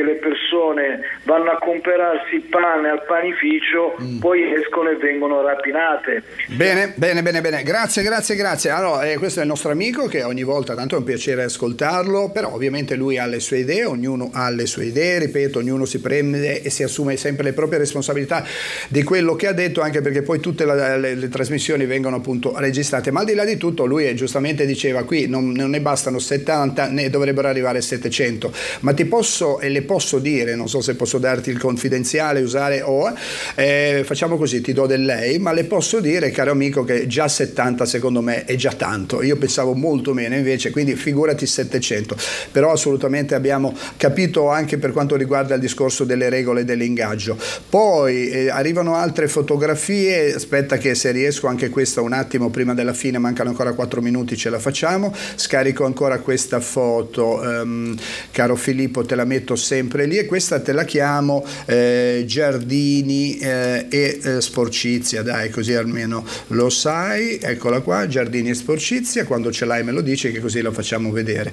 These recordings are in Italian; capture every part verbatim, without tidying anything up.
le persone vanno a comprarsi pane al panificio, mm. poi escono e vengono rapinate. Bene, bene, bene, bene. Grazie, grazie, grazie. Allora, eh, questo è il nostro amico che ogni volta, tanto è un piacere ascoltarlo, però ovviamente lui ha le sue idee, ognuno ha le sue idee, ripeto, ognuno si prende e si assume sempre le proprie responsabilità di quello che ha detto, anche perché poi tutte la, le, le trasmissioni vengono appunto registrate. Ma al di là di tutto, lui giustamente diceva qui non, non ne bastano settanta, ne dovrebbero arrivare settecento, ma ti posso e le posso dire, non so se posso darti il confidenziale, usare o eh, facciamo così, ti do del lei, ma le posso dire, caro amico, che già settanta secondo me è già tanto. Io pensavo molto meno invece, quindi figurati settecento. Però assolutamente abbiamo capito anche per quanto riguarda il discorso delle regole dell'ingaggio. Poi eh, arrivano altre fotografie, aspetta che se riesco anche questa un attimo prima della fine, mancano ancora quattro minuti, ce la facciamo. Scarico ancora questa foto, um, caro Filippo, te la metto sempre lì, e questa te la chiamo eh, giardini eh, e eh, sporcizia, dai, così almeno lo sai. Eccola qua, giardini e sporcizia, quando ce l'hai me lo dici che così la facciamo vedere.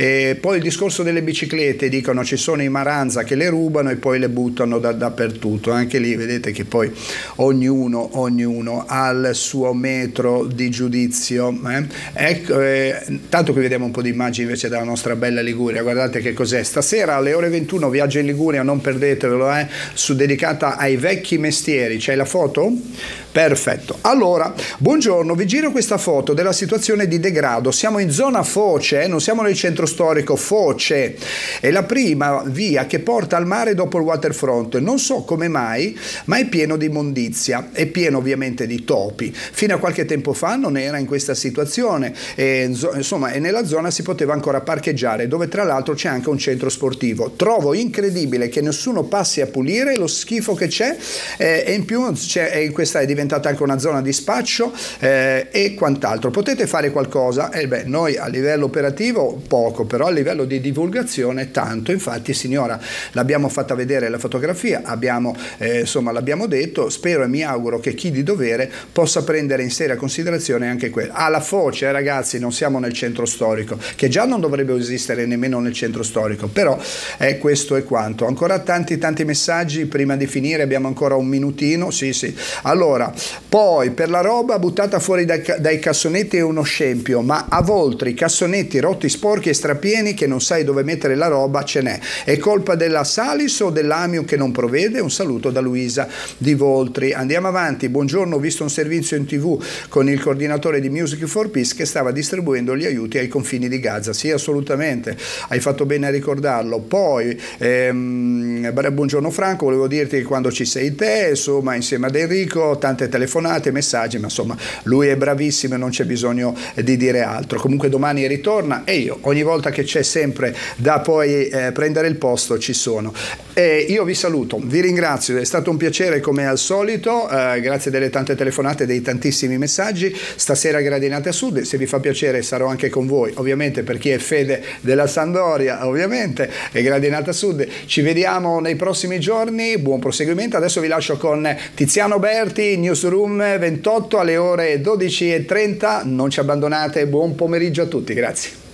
E poi il discorso delle biciclette, dicono ci sono i Maranza che le rubano e poi le buttano da, dappertutto, anche lì vedete che poi ognuno, ognuno ha il suo metro di giudizio, eh? Ecco, eh, tanto qui vediamo un po' di immagini invece della nostra bella Liguria, guardate che cos'è, stasera alle ore ventuno Viaggio in Liguria, non perdetevelo, eh? Su, dedicata ai vecchi mestieri. C'hai la foto? Perfetto. Allora, buongiorno, vi giro questa foto della situazione di degrado. Siamo in zona Foce, non siamo nel centro storico, Foce. È la prima via che porta al mare dopo il waterfront. Non so come mai, ma è pieno di immondizia, è pieno ovviamente di topi. Fino a qualche tempo fa non era in questa situazione. E, insomma, e nella zona si poteva ancora parcheggiare, dove tra l'altro c'è anche un centro sportivo. Trovo incredibile che nessuno passi a pulire lo schifo che c'è, eh, e in più c'è, e questa è diventata anche una zona di spaccio eh, e quant'altro. Potete fare qualcosa? Eh beh, noi a livello operativo poco, però a livello di divulgazione tanto. Infatti, signora, l'abbiamo fatta vedere la fotografia, abbiamo eh, insomma l'abbiamo detto, spero e mi auguro che chi di dovere possa prendere in seria considerazione anche quello. Alla Foce, eh, ragazzi, non siamo nel centro storico, che già non dovrebbe esistere nemmeno nel centro storico, però eh, questo è quanto. Ancora tanti tanti messaggi prima di finire, abbiamo ancora un minutino. Sì, sì. Allora, poi per la roba buttata fuori dai, dai cassonetti è uno scempio, ma a Voltri cassonetti rotti, sporchi e strapieni che non sai dove mettere la roba ce n'è. È colpa della Salis o dell'Amium che non provvede? Un saluto da Luisa di Voltri. Andiamo avanti. Buongiorno, ho visto un servizio in tv con il coordinatore di Music for Peace che stava distribuendo gli aiuti ai confini di Gaza. Sì, assolutamente, hai fatto bene a ricordarlo. Poi ehm, buongiorno Franco, volevo dirti che quando ci sei te, insomma, insieme ad Enrico, tante telefonate, messaggi, ma insomma lui è bravissimo e non c'è bisogno di dire altro. Comunque domani ritorna e io ogni volta che c'è sempre da poi eh, prendere il posto ci sono. E io vi saluto, vi ringrazio, è stato un piacere come al solito, eh, grazie delle tante telefonate, dei tantissimi messaggi. Stasera Gradinate a Sud, se vi fa piacere sarò anche con voi, ovviamente per chi è fede della Sampdoria, ovviamente, e Gradinate a Sud. Ci vediamo nei prossimi giorni, buon proseguimento. Adesso vi lascio con Tiziano Berti, Newsroom ventotto alle ore dodici e trenta. Non ci abbandonate, buon pomeriggio a tutti, grazie.